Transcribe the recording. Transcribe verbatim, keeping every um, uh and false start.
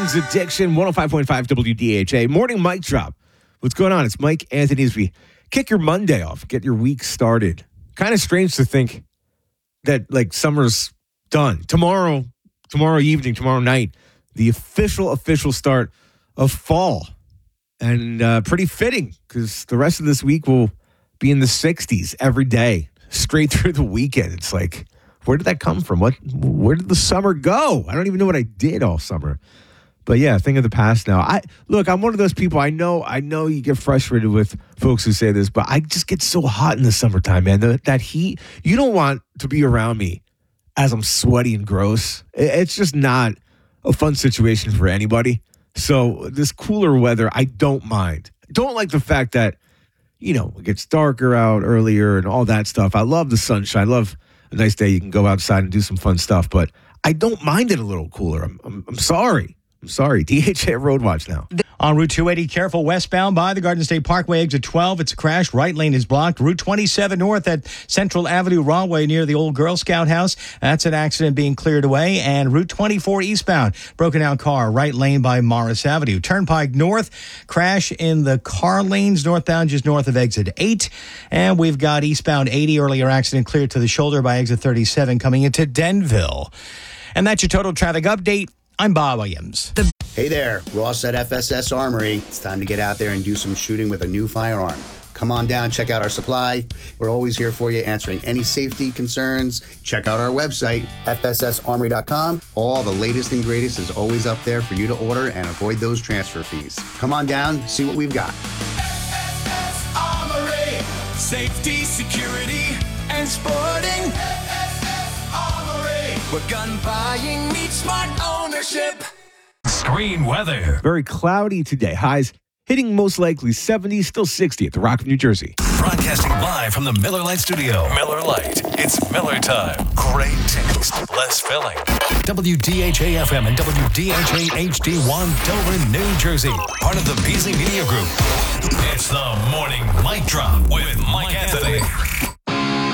Jane's Addiction, one oh five point five W D H A. Morning mic drop. What's going on? It's Mike Anthony as we kick your Monday off, get your week started. Kind of strange to think that, like, summer's done. Tomorrow, tomorrow evening, tomorrow night, the official, official start of fall. And uh, pretty fitting because the rest of this week will be in the sixties every day, straight through the weekend. It's like, where did that come from? What? Where did the summer go? I don't even know what I did all summer. But yeah, thing of the past now. I look, I'm one of those people. I know, I know you get frustrated with folks who say this, but I just get so hot in the summertime, man. The, that heat, you don't want to be around me as I'm sweaty and gross. It, it's just not a fun situation for anybody. So this cooler weather, I don't mind. I don't like the fact that, you know, it gets darker out earlier and all that stuff. I love the sunshine. I love a nice day. You can go outside and do some fun stuff, but I don't mind it a little cooler. I'm, I'm, I'm sorry. I'm sorry. D H A Road Watch now. On Route two eighty, careful westbound by the Garden State Parkway, exit twelve. It's a crash. Right lane is blocked. Route twenty-seven north at Central Avenue Rahway near the old Girl Scout house. That's an accident being cleared away. And Route twenty-four eastbound, broken down car, right lane by Morris Avenue. Turnpike north, crash in the car lanes northbound just north of exit eight. And we've got eastbound eighty, earlier accident cleared to the shoulder by exit thirty-seven coming into Denville. And that's your total traffic update. I'm Bob Williams. The- hey there, Ross at F S S Armory. It's time to get out there and do some shooting with a new firearm. Come on down, check out our supply. We're always here for you, answering any safety concerns. Check out our website, F S S armory dot com. All the latest and greatest is always up there for you to order and avoid those transfer fees. Come on down, see what we've got. F S S Armory, safety, security, and sporting. F S S Armory, where gun buying meets smart ownership. Screen weather. Very cloudy today. Highs hitting most likely seventy, still sixty at the Rock of New Jersey. Broadcasting live from the Miller Lite studio. Miller Lite. It's Miller time. Great taste. Less filling. W D H A F M and W D H A H D one Dover, New Jersey. Part of the Beasley Media Group. It's the Morning Mic Drop with Mike Anthony.